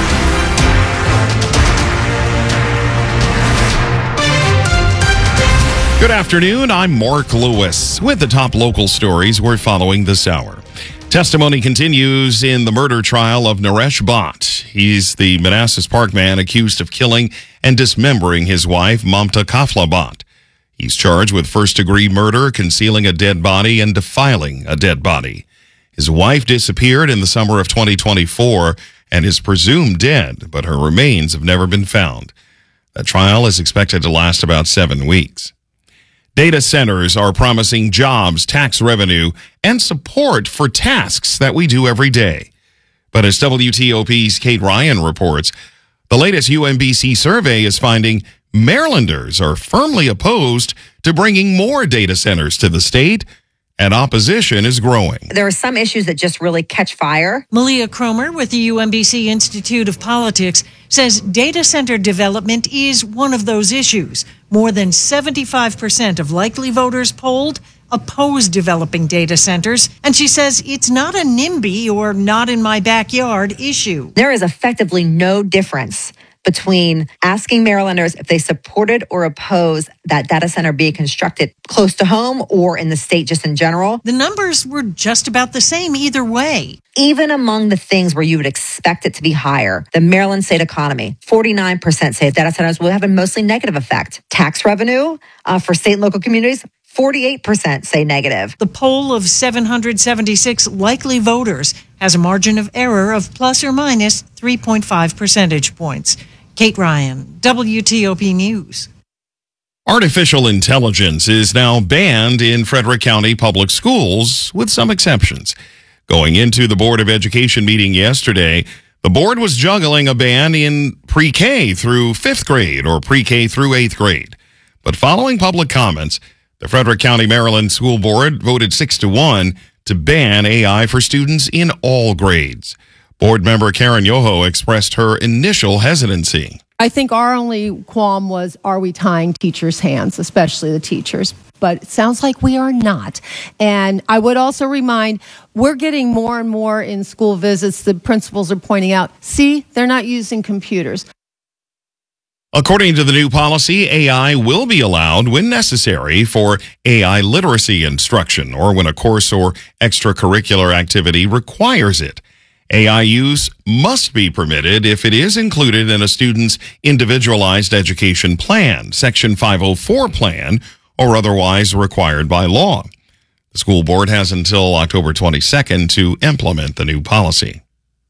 Good afternoon. I'm Mark Lewis with the top local stories we're following this hour. Testimony continues in the murder trial of Naresh Bhatt. He's the Manassas Park man accused of killing and dismembering his wife, Mamta Kafla Bhatt. He's charged with first-degree murder, concealing a dead body, and defiling a dead body. His wife disappeared in the summer of twenty twenty-four and is presumed dead, but her remains have never been found. The trial is expected to last about seven weeks. Data centers are promising jobs, tax revenue, and support for tasks that we do every day. But as W T O P's Kate Ryan reports, the latest U M B C survey is finding Marylanders are firmly opposed to bringing more data centers to the state, and opposition is growing. There are some issues that just really catch fire. Malia Cromer with the U M B C Institute of Politics says data center development is one of those issues. More than seventy-five percent of likely voters polled oppose developing data centers, and she says it's not a NIMBY or not in my backyard issue. There is effectively no difference between asking Marylanders if they supported or opposed that data center being constructed close to home or in the state just in general. The numbers were just about the same either way. Even among the things where you would expect it to be higher, the Maryland state economy, forty-nine percent say data centers will have a mostly negative effect. Tax revenue uh, for state and local communities, forty-eight percent say negative. The poll of seven hundred seventy-six likely voters has a margin of error of plus or minus three point five percentage points. Kate Ryan, W T O P News. Artificial intelligence is now banned in Frederick County public schools, with some exceptions. Going into the Board of Education meeting yesterday, the board was juggling a ban in pre-K through fifth grade or pre-K through eighth grade. But following public comments, the Frederick County, Maryland School Board voted six to one to ban A I for students in all grades. Board member Karen Yoho expressed her initial hesitancy. I think our only qualm was, are we tying teachers' hands, especially the teachers? But it sounds like we are not. And I would also remind, we're getting more and more in school visits. The principals are pointing out, see, they're not using computers. According to the new policy, A I will be allowed when necessary for A I literacy instruction or when a course or extracurricular activity requires it. A I use must be permitted if it is included in a student's individualized education plan, Section five oh four plan, or otherwise required by law. The school board has until October twenty-second to implement the new policy.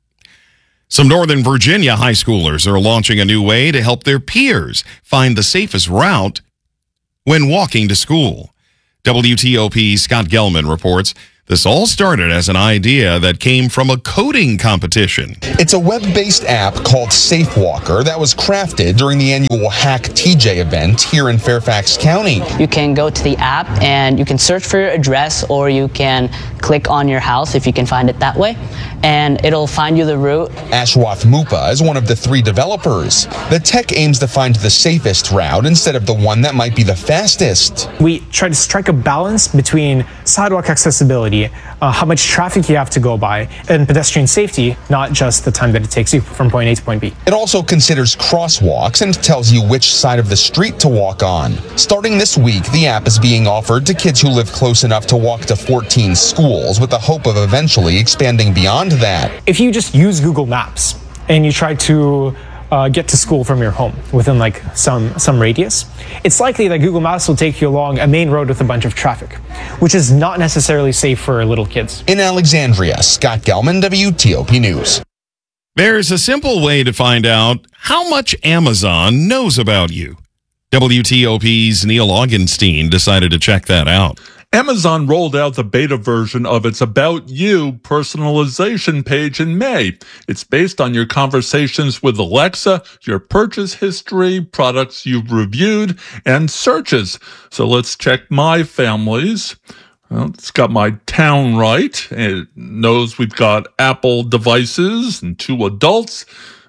Some Northern Virginia high schoolers are launching a new way to help their peers find the safest route when walking to school. W T O P's Scott Gelman reports this all started as an idea that came from a coding competition. It's a web-based app called SafeWalker that was crafted during the annual Hack T J event here in Fairfax County. You can go to the app and you can search for your address, or you can click on your house if you can find it that way, and it'll find you the route. Ashwath Mupa is one of the three developers. The tech aims to find the safest route instead of the one that might be the fastest. We try to strike a balance between sidewalk accessibility, uh, how much traffic you have to go by, and pedestrian safety, not just the time that it takes you from point A to point B. It also considers crosswalks and tells you which side of the street to walk on. Starting this week, the app is being offered to kids who live close enough to walk to fourteen schools, with the hope of eventually expanding beyond that. If you just use Google Maps and you try to uh, get to school from your home within like some some radius, it's likely that Google Maps will take you along a main road with a bunch of traffic, which is not necessarily safe for little kids. In Alexandria, Scott Gelman, W T O P News. There's a simple way to find out how much Amazon knows about you. W T O P's Neil Augenstein decided to check that out. Amazon rolled out the beta version of its About You personalization page in May. It's based on your conversations with Alexa, your purchase history, products you've reviewed, and searches. So let's check my family's. Well, it's got my town right. It knows we've got Apple devices and two adults,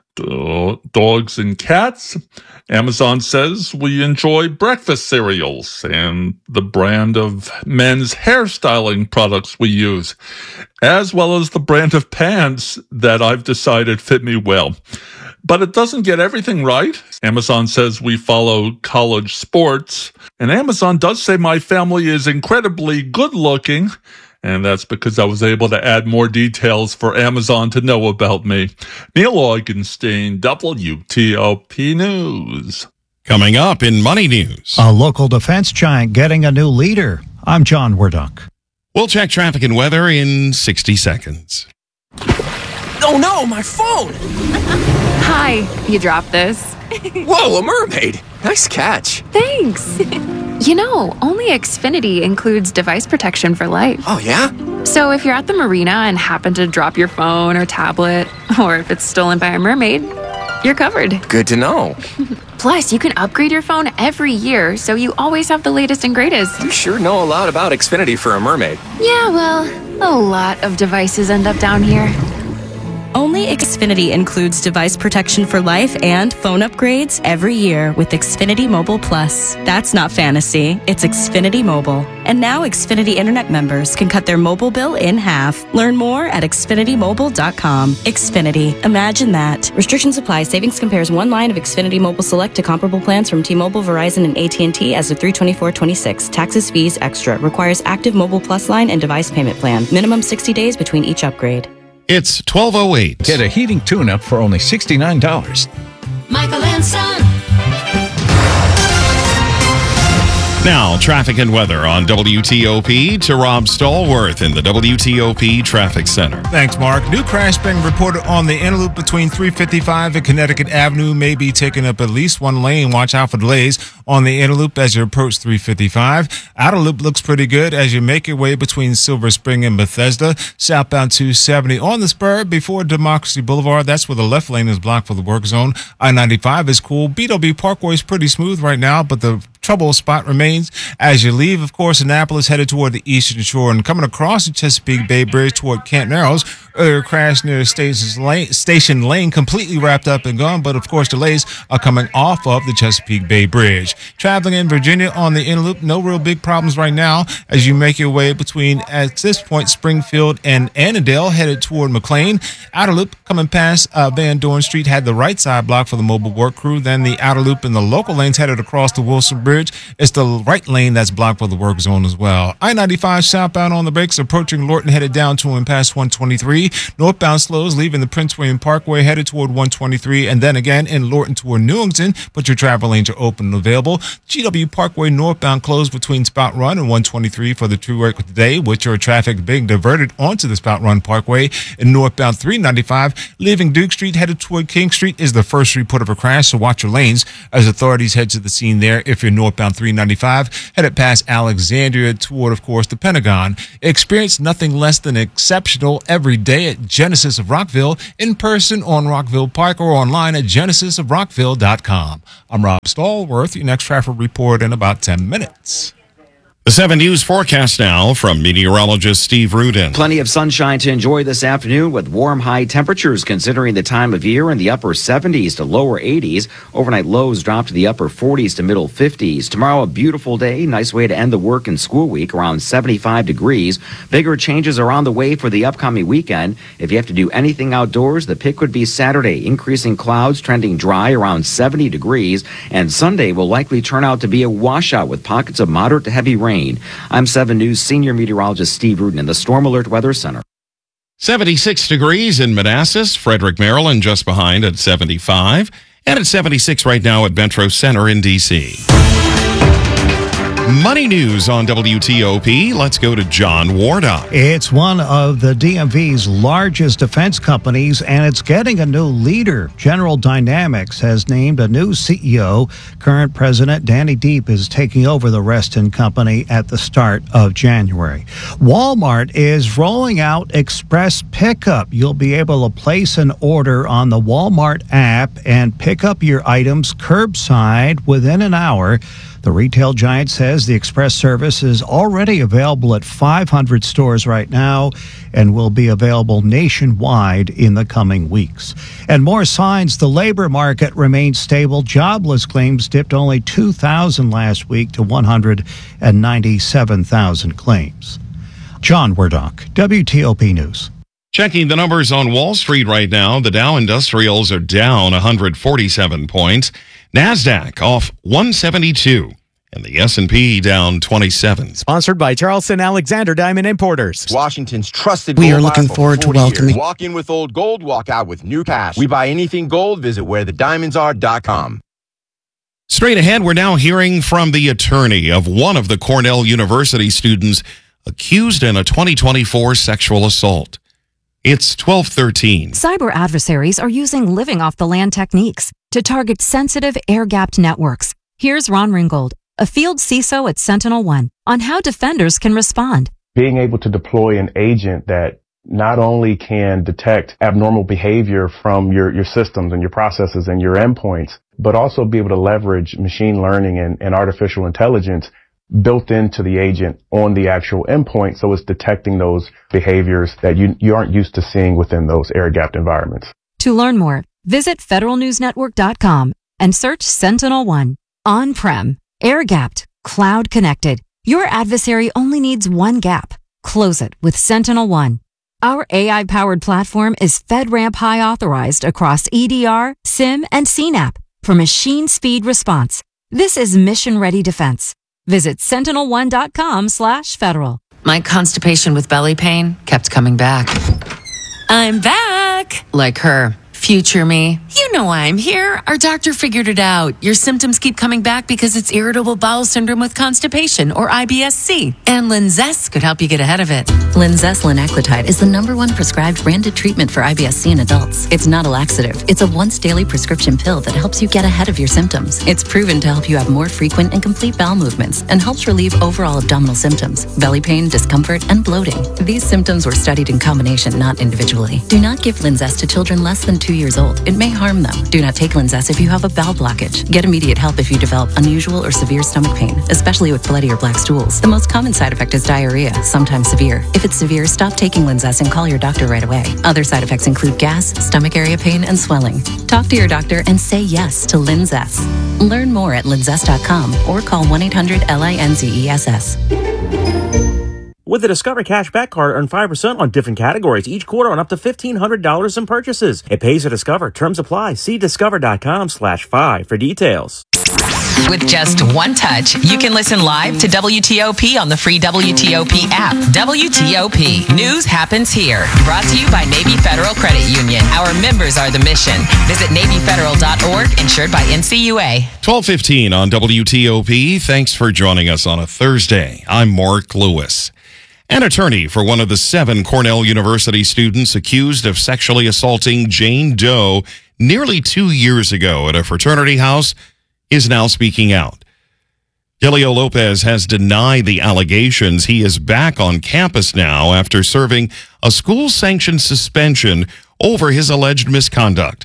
dogs and cats. Amazon says we enjoy breakfast cereals and the brand of men's hairstyling products we use, as well as the brand of pants that I've decided fit me well. But it doesn't get everything right. Amazon says we follow college sports, and Amazon does say my family is incredibly good looking. And that's because I was able to add more details for Amazon to know about me. Neil Augenstein, W T O P News. Coming up in Money News. A local defense giant getting a new leader. I'm John Wardock. We'll check traffic and weather in sixty seconds. Oh no, my phone! Hi, you dropped this. Whoa, a mermaid! Nice catch. Thanks. You know, only Xfinity includes device protection for life. Oh, yeah? So if you're at the marina and happen to drop your phone or tablet, or if it's stolen by a mermaid, you're covered. Good to know. Plus, you can upgrade your phone every year, so you always have the latest and greatest. You sure know a lot about Xfinity for a mermaid. Yeah, well, a lot of devices end up down here. Only Xfinity includes device protection for life and phone upgrades every year with Xfinity Mobile Plus. That's not fantasy, it's Xfinity Mobile. And now Xfinity Internet members can cut their mobile bill in half. Learn more at xfinity mobile dot com. Xfinity, imagine that. Restrictions apply. Savings compares one line of Xfinity Mobile Select to comparable plans from T-Mobile, Verizon, and A T and T as of three twenty-four twenty-six. Taxes, fees, extra. Requires active Mobile Plus line and device payment plan. Minimum sixty days between each upgrade. It's twelve oh eight. Get a heating tune-up for only sixty-nine dollars. Michael and Son. Now, traffic and weather on W T O P to Rob Stallworth in the W T O P Traffic Center. Thanks, Mark. New crash being reported on the inner loop between three fifty-five and Connecticut Avenue. May be taking up at least one lane. Watch out for delays on the inner loop as you approach three fifty-five. Outer loop looks pretty good as you make your way between Silver Spring and Bethesda. Southbound two seventy on the spur before Democracy Boulevard. That's where the left lane is blocked for the work zone. I ninety-five is cool. B W Parkway is pretty smooth right now, but the trouble spot remains as you leave, of course, Annapolis headed toward the Eastern Shore and coming across the Chesapeake Bay Bridge toward Camp Narrows. Earlier crash near Station Lane, Station Lane completely wrapped up and gone, but of course delays are coming off of the Chesapeake Bay Bridge. Traveling in Virginia on the inner loop, no real big problems right now as you make your way between, at this point, Springfield and Annandale headed toward McLean. Outer loop coming past uh, Van Dorn Street had the right side blocked for the mobile work crew. Then the outer loop in the local lanes headed across the Wilson Bridge. It's the right lane that's blocked for the work zone as well. I ninety-five southbound on the brakes approaching Lorton headed down to and past one twenty-three. Northbound slows leaving the Prince William Parkway headed toward one twenty-three, and then again in Lorton toward Newington, but your travel lanes are open and available. G W Parkway northbound closed between Spout Run and one twenty-three for the true work today, with your traffic being diverted onto the Spout Run Parkway. And northbound three ninety-five leaving Duke Street headed toward King Street is the first report of a crash, so watch your lanes as authorities head to the scene there. If you're northbound three ninety-five headed past Alexandria toward, of course, the Pentagon. Experience nothing less than exceptional every day at Genesis of Rockville, in person on Rockville Park or online at genesis of rockville dot com. I'm Rob Stallworth. Your next traffic report in about ten minutes. The seven News forecast now from meteorologist Steve Rudin. Plenty of sunshine to enjoy this afternoon with warm high temperatures considering the time of year in the upper seventies to lower eighties. Overnight lows drop to the upper forties to middle fifties. Tomorrow, a beautiful day. Nice way to end the work and school week around seventy-five degrees. Bigger changes are on the way for the upcoming weekend. If you have to do anything outdoors, the pick would be Saturday. Increasing clouds trending dry around seventy degrees. And Sunday will likely turn out to be a washout with pockets of moderate to heavy rain. I'm seven News senior meteorologist Steve Rudin in the Storm Alert Weather Center. seventy-six degrees in Manassas, Frederick, Maryland, just behind at seventy-five. And at seventy-six right now at Metro Center in D C Money news on W T O P. Let's go to John Wardock. It's one of the D M V's largest defense companies, and it's getting a new leader. General Dynamics has named a new C E O. Current president Danny Deep is taking over the Reston company at the start of January. Walmart is rolling out Express Pickup. You'll be able to place an order on the Walmart app and pick up your items curbside within an hour. The retail giant says the express service is already available at five hundred stores right now and will be available nationwide in the coming weeks. And more signs the labor market remains stable. Jobless claims dipped only two thousand last week to one hundred ninety-seven thousand claims. John Wardock, W T O P News. Checking the numbers on Wall Street right now, the Dow Industrials are down one hundred forty-seven points. NASDAQ off one seventy-two. And the S and P down twenty-seven. Sponsored by Charleston Alexander Diamond Importers. Washington's trusted We gold are looking buyer for forward to forty welcoming. years. Walk in with old gold, walk out with new cash. We buy anything gold. Visit where the diamonds are dot com. Straight ahead, we're now hearing from the attorney of one of the Cornell University students accused in a twenty twenty-four sexual assault. It's twelve thirteen. Cyber adversaries are using living off the land techniques to target sensitive air-gapped networks. Here's Ron Ringgold, a field C I S O at Sentinel One, on how defenders can respond. Being able to deploy an agent that not only can detect abnormal behavior from your, your systems and your processes and your endpoints, but also be able to leverage machine learning and, and artificial intelligence built into the agent on the actual endpoint, so it's detecting those behaviors that you, you aren't used to seeing within those air-gapped environments. To learn more, visit federal news network dot com and search Sentinel One. On-prem, air-gapped, cloud-connected. Your adversary only needs one gap. Close it with Sentinel One. Our A I-powered platform is FedRAMP High authorized across E D R, SIM, and C NAP for machine speed response. This is mission-ready defense. Visit sentinel one dot com slash federal. My constipation with belly pain kept coming back. I'm back! Like her. Future me. You know why I'm here. Our doctor figured it out. Your symptoms keep coming back because it's irritable bowel syndrome with constipation, or I B S C. And Linzess could help you get ahead of it. Linzess linaclotide is the number one prescribed branded treatment for I B S C in adults. It's not a laxative. It's a once daily prescription pill that helps you get ahead of your symptoms. It's proven to help you have more frequent and complete bowel movements and helps relieve overall abdominal symptoms, belly pain, discomfort, and bloating. These symptoms were studied in combination, not individually. Do not give Linzess to children less than two two years old, it may harm them. Do not take Linzess if you have a bowel blockage. Get immediate help if you develop unusual or severe stomach pain, especially with bloody or black stools. The most common side effect is diarrhea, sometimes severe. If it's severe, stop taking Linzess and call your doctor right away. Other side effects include gas, stomach area pain, and swelling. Talk to your doctor and say yes to Linzess. Learn more at linzess dot com or call one eight hundred L I N Z E S S. With the Discover Cashback Card, earn five percent on different categories each quarter on up to fifteen hundred dollars in purchases. It pays to Discover. Terms apply. See discover dot com slash five for details. With just one touch, you can listen live to W T O P on the free W T O P app. W T O P. News happens here. Brought to you by Navy Federal Credit Union. Our members are the mission. Visit navy federal dot org, insured by N C U A. twelve fifteen on W T O P. Thanks for joining us on a Thursday. I'm Mark Lewis. An attorney for one of the seven Cornell University students accused of sexually assaulting Jane Doe nearly two years ago at a fraternity house is now speaking out. Delio Lopez has denied the allegations. He is back on campus now after serving a school-sanctioned suspension over his alleged misconduct.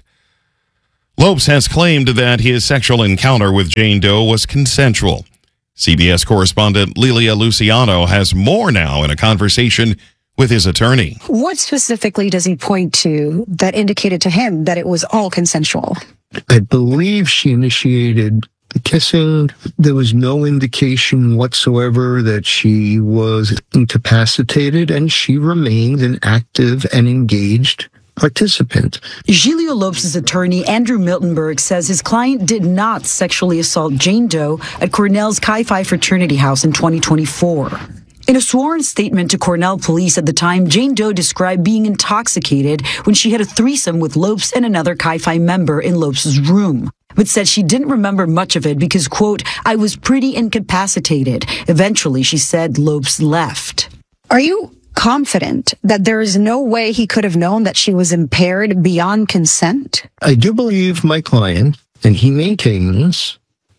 Lopes has claimed that his sexual encounter with Jane Doe was consensual. C B S correspondent Lilia Luciano has more now in a conversation with his attorney. What specifically does he point to that indicated to him that it was all consensual? I believe she initiated the kissing. There was no indication whatsoever that she was incapacitated, and she remained an active and engaged participant. Giglio Lopes' attorney, Andrew Miltenberg, says his client did not sexually assault Jane Doe at Cornell's Chi Phi fraternity house in twenty twenty-four. In a sworn statement to Cornell police at the time, Jane Doe described being intoxicated when she had a threesome with Lopes and another Chi Phi member in Lopes' room, but said she didn't remember much of it because, quote, I was pretty incapacitated. Eventually, she said Lopes left. Are you confident that there is no way he could have known that she was impaired beyond consent? I do believe my client, and he maintains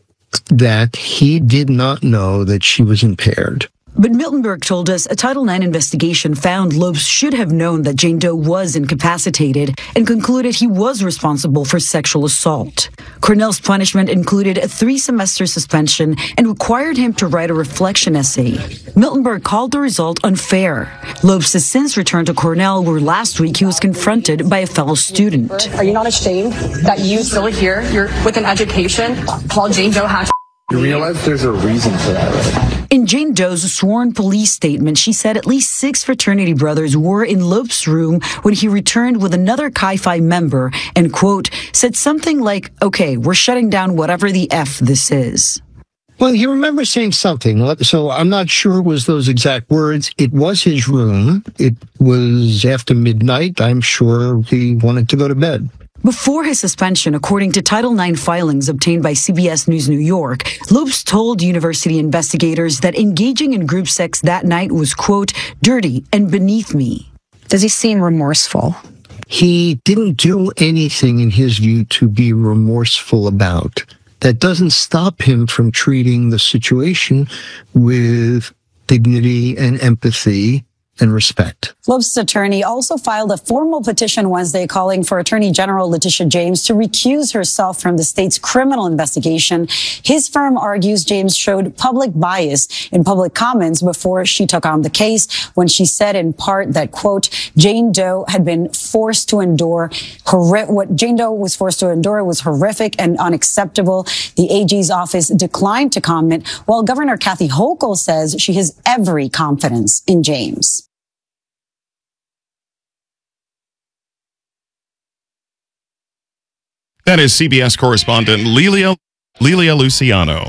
that he did not know that she was impaired. But Miltenberg told us a Title nine investigation found Lopes should have known that Jane Doe was incapacitated and concluded he was responsible for sexual assault. Cornell's punishment included a three-semester suspension and required him to write a reflection essay. Miltenberg called the result unfair. Lopes has since returned to Cornell, where last week he was confronted by a fellow student. Are you not ashamed that you still here, you're with an education, while Jane Doe had... You realize there's a reason for that, right? In Jane Doe's sworn police statement, she said at least six fraternity brothers were in Lopes' room when he returned with another Chi Phi member and, quote, said something like, okay, we're shutting down whatever the F this is. Well, he remembers saying something, so I'm not sure it was those exact words. It was his room. It was after midnight. I'm sure he wanted to go to bed. Before his suspension, according to Title nine filings obtained by C B S News New York, Lopes told university investigators that engaging in group sex that night was, quote, dirty and beneath me. Does he seem remorseful? He didn't do anything, in his view, to be remorseful about. That doesn't stop him from treating the situation with dignity and empathy and respect. Lopes' attorney also filed a formal petition Wednesday calling for Attorney General Letitia James to recuse herself from the state's criminal investigation. His firm argues James showed public bias in public comments before she took on the case, when she said in part that, quote, Jane Doe had been forced to endure horri- what Jane Doe was forced to endure was horrific and unacceptable. The A G's office declined to comment, while Governor Kathy Hochul says she has every confidence in James. That is C B S correspondent Lilia, Lilia Luciano.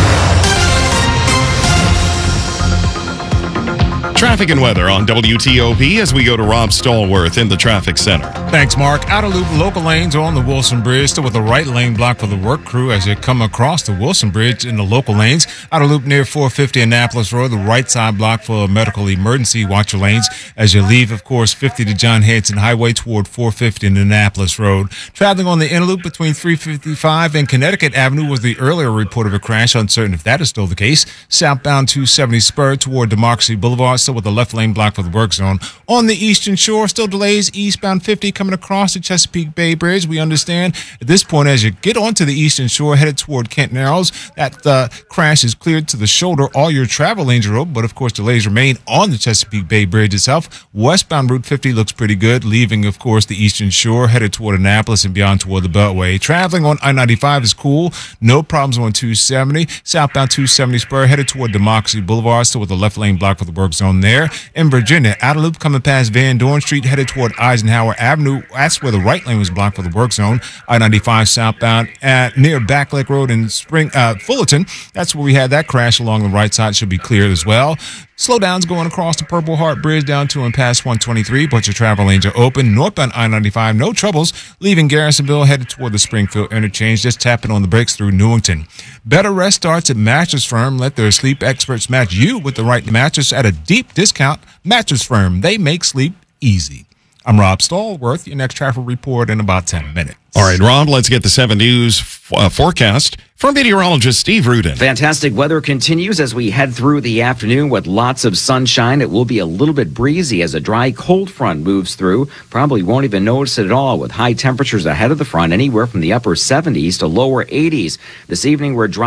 Traffic and weather on W T O P as we go to Rob Stallworth in the traffic center. Thanks, Mark. Outer loop local lanes on the Wilson Bridge, still with the right lane blocked for the work crew as you come across the Wilson Bridge in the local lanes. Outer loop near four fifty Annapolis Road, the right side blocked for medical emergency. Watch your lanes as you leave, of course, fifty to John Hanson Highway toward four fifty in Annapolis Road. Traveling on the inner loop between three fifty-five and Connecticut Avenue was the earlier report of a crash. Uncertain if that is still the case. Southbound two seventy Spur toward Democracy Boulevard. also with the left lane blocked for the work zone. On the Eastern Shore, still delays eastbound fifty coming across the Chesapeake Bay Bridge. We understand at this point, as you get onto the Eastern Shore, headed toward Kent Narrows, that uh, crash is cleared to the shoulder. All your travel lanes are open, but of course, delays remain on the Chesapeake Bay Bridge itself. Westbound Route fifty looks pretty good, leaving, of course, the Eastern Shore, headed toward Annapolis and beyond toward the Beltway. Traveling on I ninety-five is cool. No problems on two seventy. Southbound two seventy spur, headed toward Democracy Boulevard, still with the left lane blocked for the work zone there. In Virginia, outer loop coming past Van Dorn Street, headed toward Eisenhower Avenue. That's where the right lane was blocked for the work zone. I ninety-five southbound at near Back Lake Road in Spring, uh, Fullerton. That's where we had that crash along the right side. Should be cleared as well. Slowdowns going across the Purple Heart Bridge down to and past one twenty-three, but your travel lanes are open. Northbound I ninety-five, no troubles. Leaving Garrisonville, headed toward the Springfield interchange, just tapping on the brakes through Newington. Better rest starts at Mattress Firm. Let their sleep experts match you with the right mattress at a deep discount. Mattress Firm, they make sleep easy. I'm Rob Stallworth. Your next traffic report in about ten minutes. All right, Rob, let's get the seven News uh, forecast from meteorologist Steve Rudin. Fantastic weather continues as we head through the afternoon with lots of sunshine. It will be a little bit breezy as a dry cold front moves through. Probably won't even notice it at all with high temperatures ahead of the front, anywhere from the upper seventies to lower eighties. This evening, we're dry.